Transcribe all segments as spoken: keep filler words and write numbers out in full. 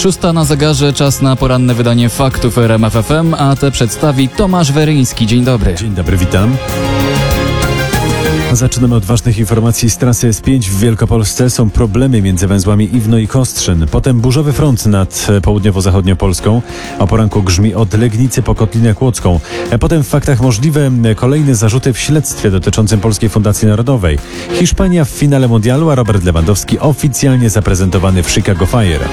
Szósta na zegarze, czas na poranne wydanie faktów R M F F M, a te przedstawi Tomasz Weryński. Dzień dobry. Dzień dobry, witam. Zaczynamy od ważnych informacji z trasy S pięć w Wielkopolsce. Są problemy między węzłami Iwno i Kostrzyn. Potem burzowy front nad południowo-zachodnią Polską. O poranku grzmi od Legnicy po Kotlinę Kłodzką. Potem w faktach możliwe kolejne zarzuty w śledztwie dotyczącym Polskiej Fundacji Narodowej. Hiszpania w finale mundialu, a Robert Lewandowski oficjalnie zaprezentowany w Chicago Fire.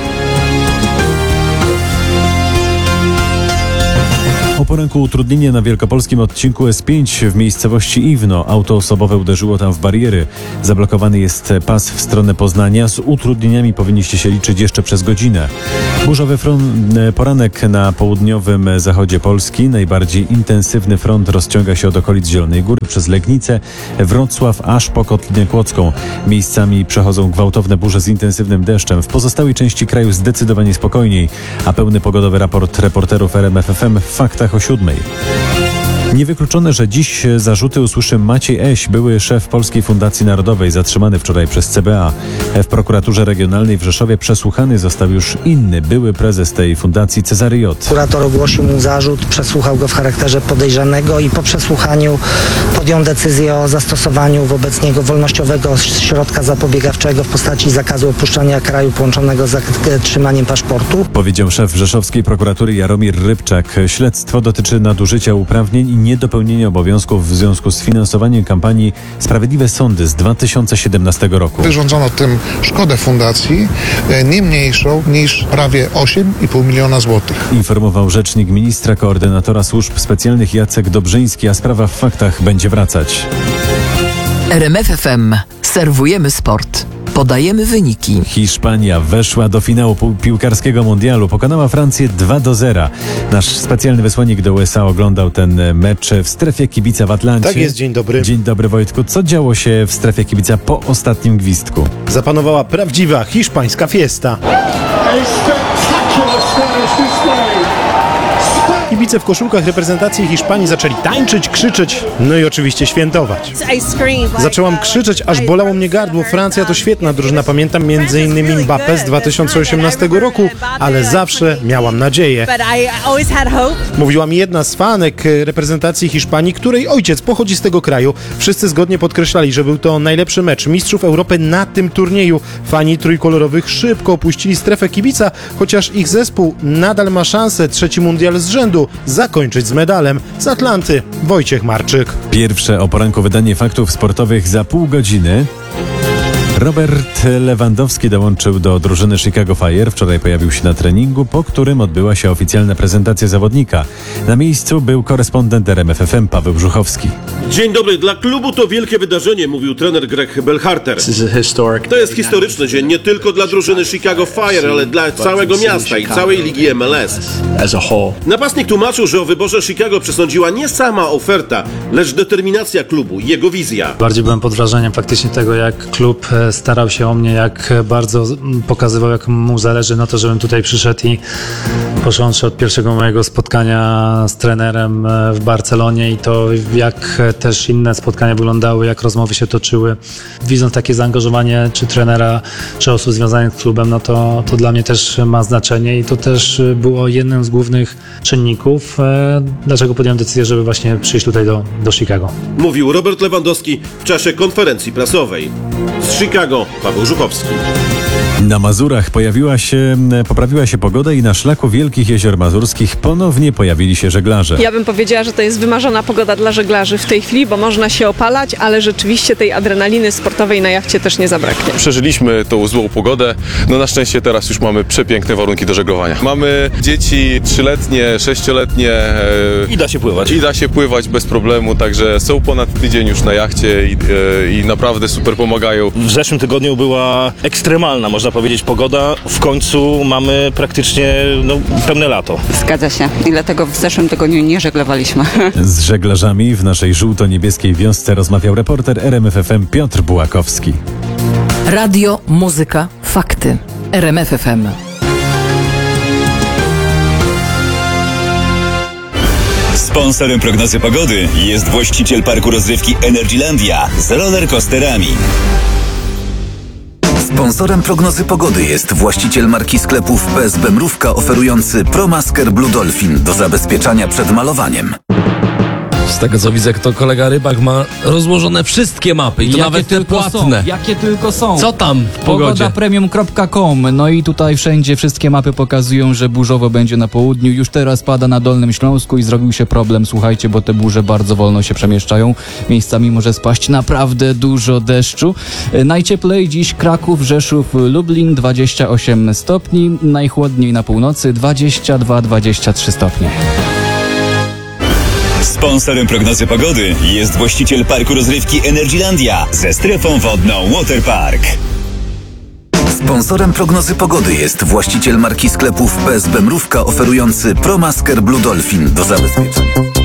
O poranku utrudnienie na wielkopolskim odcinku S pięć w miejscowości Iwno. Auto osobowe uderzyło tam w bariery. Zablokowany jest pas w stronę Poznania. Z utrudnieniami powinniście się liczyć jeszcze przez godzinę. Burzowy front, poranek na południowym zachodzie Polski. Najbardziej intensywny front rozciąga się od okolic Zielonej Góry przez Legnicę, Wrocław aż po Kotlinę Kłodzką. Miejscami przechodzą gwałtowne burze z intensywnym deszczem. W pozostałej części kraju zdecydowanie spokojniej. A pełny pogodowy raport reporterów R M F F M w faktach o siódmej. Niewykluczone, że dziś zarzuty usłyszy Maciej Eś, były szef Polskiej Fundacji Narodowej, zatrzymany wczoraj przez C B A. W prokuraturze regionalnej w Rzeszowie przesłuchany został już inny, były prezes tej fundacji Cezary J. Kurator ogłosił mu zarzut, przesłuchał go w charakterze podejrzanego i po przesłuchaniu podjął decyzję o zastosowaniu wobec niego wolnościowego środka zapobiegawczego w postaci zakazu opuszczania kraju połączonego z zatrzymaniem paszportu. Powiedział szef rzeszowskiej prokuratury Jaromir Rybczak. Śledztwo dotyczy nadużycia uprawnień i niedopełnienia obowiązków w związku z finansowaniem kampanii Sprawiedliwe Sądy z dwa tysiące siedemnastego roku. Wyrządzono tym szkodę fundacji nie mniejszą niż prawie osiem i pół miliona złotych. Informował rzecznik ministra koordynatora służb specjalnych Jacek Dobrzyński, a sprawa w faktach będzie wracać. R M F F M. Serwujemy sport. Podajemy wyniki. Hiszpania weszła do finału piłkarskiego mundialu. Pokonała Francję dwa do zera. Nasz specjalny wysłannik do U S A oglądał ten mecz w strefie kibica w Atlancie. Tak jest, dzień dobry. Dzień dobry, Wojtku. Co działo się w strefie kibica po ostatnim gwizdku? Zapanowała prawdziwa hiszpańska fiesta. Kibice w koszulkach reprezentacji Hiszpanii zaczęli tańczyć, krzyczeć, no i oczywiście świętować. Zaczęłam krzyczeć, aż bolało mnie gardło. Francja to świetna drużyna, pamiętam między innymi Mbappé z dwa tysiące osiemnastego roku, ale zawsze miałam nadzieję. Mówiła mi jedna z fanek reprezentacji Hiszpanii, której ojciec pochodzi z tego kraju. Wszyscy zgodnie podkreślali, że był to najlepszy mecz mistrzów Europy na tym turnieju. Fani trójkolorowych szybko opuścili strefę kibica, chociaż ich zespół nadal ma szansę trzeci mundial z rzędu zakończyć z medalem. Z Atlanty Wojciech Marczyk. Pierwsze o poranku wydanie faktów sportowych za pół godziny. Robert Lewandowski dołączył do drużyny Chicago Fire. Wczoraj pojawił się na treningu, po którym odbyła się oficjalna prezentacja zawodnika. Na miejscu był korespondent R M F F M Paweł Brzuchowski. Dzień dobry. Dla klubu to wielkie wydarzenie, mówił trener Greg Belharter. To jest historyczny dzień nie tylko dla drużyny Chicago Fire, ale dla całego miasta i całej ligi M L S. Napastnik tłumaczył, że o wyborze Chicago przesądziła nie sama oferta, lecz determinacja klubu i jego wizja. Bardziej byłem pod wrażeniem faktycznie tego, jak klub starał się o mnie, jak bardzo pokazywał, jak mu zależy na to, żebym tutaj przyszedł i począwszy od pierwszego mojego spotkania z trenerem w Barcelonie i to jak też inne spotkania wyglądały, jak rozmowy się toczyły. Widząc takie zaangażowanie czy trenera, czy osób związanych z klubem, no to, to dla mnie też ma znaczenie i to też było jednym z głównych czynników, dlaczego podjąłem decyzję, żeby właśnie przyjść tutaj do, do Chicago. Mówił Robert Lewandowski w czasie konferencji prasowej. Z Chicago Paweł Żuchowski. Na Mazurach pojawiła się, poprawiła się pogoda i na szlaku Wielkich Jezior Mazurskich ponownie pojawili się żeglarze. Ja bym powiedziała, że to jest wymarzona pogoda dla żeglarzy w tej chwili, bo można się opalać, ale rzeczywiście tej adrenaliny sportowej na jachcie też nie zabraknie. Przeżyliśmy tą złą pogodę, no na szczęście teraz już mamy przepiękne warunki do żeglowania. Mamy dzieci trzyletnie, sześcioletnie. I da się pływać. I da się pływać bez problemu, także są ponad tydzień już na jachcie i, i naprawdę super pomagają. W zeszłym tygodniu była ekstremalna, można powiedzieć, pogoda. W końcu mamy praktycznie no, pełne lato. Zgadza się. I dlatego w zeszłym tygodniu nie żeglowaliśmy. Z żeglarzami w naszej żółto-niebieskiej wiosce rozmawiał reporter R M F F M Piotr Bułakowski. Radio, muzyka, fakty. R M F F M. Sponsorem prognozy pogody jest właściciel parku rozrywki Energylandia z rollercoasterami. Sponsorem prognozy pogody jest właściciel marki sklepów P S B Mrówka oferujący ProMasker Blue Dolphin do zabezpieczania przed malowaniem. Z tego co widzę, to kolega Rybak ma rozłożone wszystkie mapy i to Jakie nawet te tylko płatne. Są, jakie tylko są. Co tam w pogodzie? pogoda premium kropka com. No i tutaj wszędzie wszystkie mapy pokazują, że burzowo będzie na południu. Już teraz pada na Dolnym Śląsku i zrobił się problem, słuchajcie, bo te burze bardzo wolno się przemieszczają. Miejscami może spaść naprawdę dużo deszczu. Najcieplej dziś Kraków, Rzeszów, Lublin dwadzieścia osiem stopni. Najchłodniej na północy dwadzieścia dwa dwadzieścia trzy stopnie. Sponsorem prognozy pogody jest właściciel parku rozrywki Energylandia ze strefą wodną Waterpark. Sponsorem prognozy pogody jest właściciel marki sklepów P S B Mrówka oferujący ProMasker Blue Dolphin do zabezpieczenia.